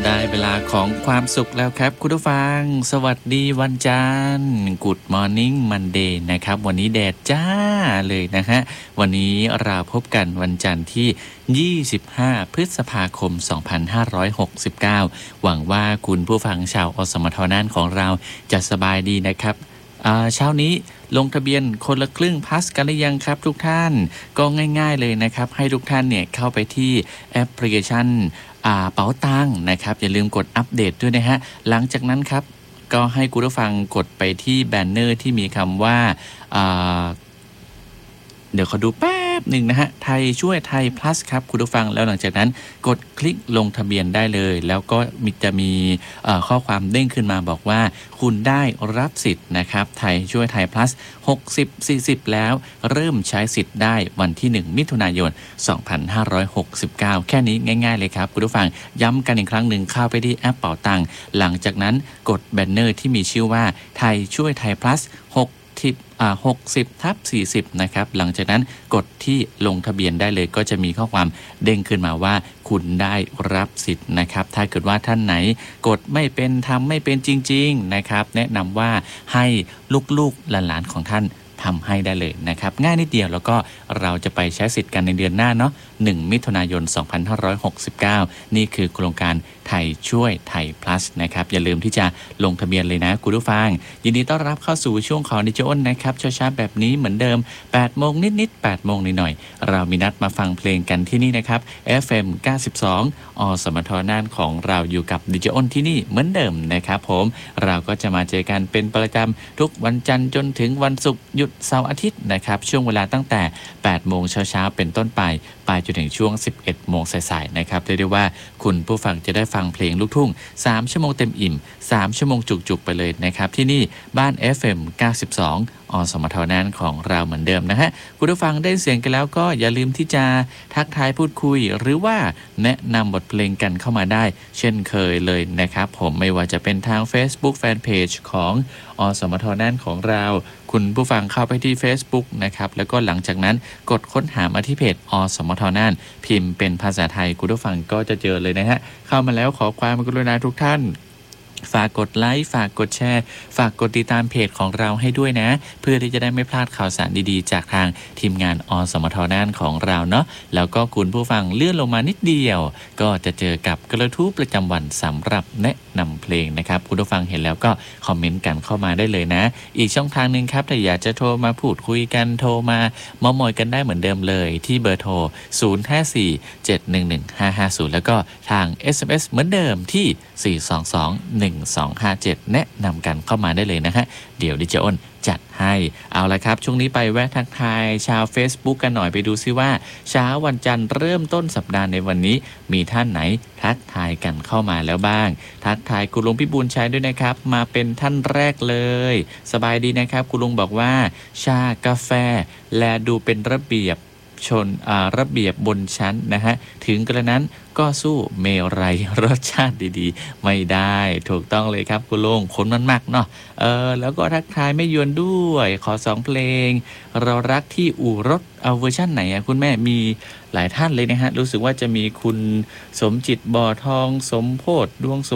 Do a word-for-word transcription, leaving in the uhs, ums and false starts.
ได้เวลาของความสุขแล้วครับคุณผู้ฟังสวัสดีวันจันทร์ Good Morning Monday นะครับวันนี้แดดจ้าเลยนะฮะวันนี้เราพบกันวันจันทร์ที่ยี่สิบห้าพฤษภาคมสองพันห้าร้อยหกสิบเก้าหวังว่าคุณผู้ฟังชาวอสมทน่านของเราจะสบายดีนะครับเช้านี้ลงทะเบียนคนละครึ่งพลัสกันหรือยังครับทุกท่านก็ง่ายๆเลยนะครับให้ทุกท่านเนี่ยเข้าไปที่แอปพลิเคชันเป๋าตังนะครับอย่าลืมกดอัปเดตด้วยนะฮะหลังจากนั้นครับก็ให้คุณผู้ฟังกดไปที่แบนเนอร์ที่มีคำว่าเดี๋ยวขอดูแป๊บหนึ่งนะฮะไทยช่วยไทย plus ครับคุณผู้ฟังแล้วหลังจากนั้นกดคลิกลงทะเบียนได้เลยแล้วก็มีจะมีข้อความเด้งขึ้นมาบอกว่าคุณได้รับสิทธิ์นะครับไทยช่วยไทย plus หกสิบ สี่สิบแล้วเริ่มใช้สิทธิ์ได้วันที่หนึ่งมิถุนายนสองพันห้าร้อยหกสิบเก้าแค่นี้ง่ายๆเลยครับคุณผู้ฟังย้ำกันอีกครั้งหนึ่งเข้าไปที่แอปเป๋าตังหลังจากนั้นกดแบนเนอร์ที่มีชื่อว่าไทยช่วยไทย plus หกหกสิบทับสี่สิบนะครับหลังจากนั้นกดที่ลงทะเบียนได้เลยก็จะมีข้อความเด้งขึ้นมาว่าคุณได้รับสิทธิ์นะครับถ้าเกิดว่าท่านไหนกดไม่เป็นทำไม่เป็นจริงๆนะครับแนะนำว่าให้ลูกๆหลานๆของท่านทำให้ได้เลยนะครับง่ายนิดเดียวแล้วก็เราจะไปใช้สิทธิ์กันในเดือนหน้าเนาะหนึ่งมิถุนายนสองพันห้าร้อยหกสิบเก้านี่คือโครงการไทยช่วยไทย plus นะครับอย่าลืมที่จะลงทะเบียนเลยนะคุณผู้ฟังยินดีต้อนรับเข้าสู่ช่วงของดิจิทัลนะครับช้าๆแบบนี้เหมือนเดิมแปดโมงนิดๆแปดโมงหน่อยๆเรามีนัดมาฟังเพลงกันที่นี่นะครับ เอฟ เอ็ม เก้าสิบสองอสมทน่านของเราอยู่กับดิจิทัลที่นี่เหมือนเดิมนะครับผมเราก็จะมาเจอกันเป็นประจำทุกวันจันทร์จนถึงวันศุกร์หยุดเสาร์อาทิตย์นะครับช่วงเวลาตั้งแต่แปดโมงเช้าๆเป็นต้นไปไปจนถึงช่วงสิบเอ็ดโมงสายๆนะครับเรียกได้ว่าคุณผู้ฟังจะได้ฟังเพลงลูกทุ่งสามชั่วโมงเต็มอิ่มสามชั่วโมงจุกๆไปเลยนะครับที่นี่บ้าน เอฟ เอ็ม เก้าสิบสองอสมทน่านของเราเหมือนเดิมนะฮะคุณผู้ฟังได้เสียงกันแล้วก็อย่าลืมที่จะทักทายพูดคุยหรือว่าแนะนำบทเพลงกันเข้ามาได้เช่นเคยเลยนะครับผมไม่ว่าจะเป็นทาง Facebook Fanpage ของอสมทน่านของเราคุณผู้ฟังเข้าไปที่ Facebook นะครับแล้วก็หลังจากนั้นกดค้นหามาที่เพจอสมทน่านพิมพ์เป็นภาษาไทยคุณผู้ฟังก็จะเจอเลยนะฮะเข้ามาแล้วขอความกรุณาทุกท่านฝากกดไลค์ฝากกดแชร์ฝากกดติดตามเพจของเราให้ด้วยนะเพื่อที่จะได้ไม่พลาดข่าวสารดีๆจากทางทีมงานอสมทน่านของเราเนาะแล้วก็คุณผู้ฟังเลื่อนลงมานิดเดียวก็จะเจอกับกระทู้ประจำวันสำหรับแนะนำเพลงนะครับคุณผู้ฟังเห็นแล้วก็คอมเมนต์กันเข้ามาได้เลยนะอีกช่องทางนึงครับถ้าอยากจะโทรมาพูดคุยกันโทรมาเม้ามอยกันได้เหมือนเดิมเลยที่เบอร์โทรศูนย์ ห้า สี่ เจ็ด หนึ่ง หนึ่ง ห้า ห้า ศูนย์แล้วก็ทาง เอส เอ็ม เอส เหมือนเดิมที่สี่ สอง สอง หนึ่ง สอง ห้า เจ็ดแนะนำกันเข้ามาได้เลยนะฮะเดี๋ยวดิเจอ้นจัดให้เอาละครับช่วงนี้ไปแวะทักทายชาว Facebook กันหน่อยไปดูซิว่าเช้าวันจันทร์เริ่มต้นสัปดาห์ในวันนี้มีท่านไหนทักทายกันเข้ามาแล้วบ้างทักทายคุณลุงพิบูลชัยด้วยนะครับมาเป็นท่านแรกเลยสบายดีนะครับคุณลุงบอกว่าชากาแฟแลดูเป็นระเบียบชนระเบียบบนชั้นนะฮะถึงกระนั้นก็สู้เมรัยรสชาติดีๆไม่ได้ถูกต้องเลยครับคุณลุงคนมันมากเนาะเออแล้วก็ทักทายแม่ยวนด้วยขอสองเพลงเรารักที่อู่รถเอาเวอร์ชั่นไหนอะคุณแม่มีหลายท่านเลยนะฮะรู้สึกว่าจะมีคุณสมจิตบ่อทองสมโพธิ์ดวง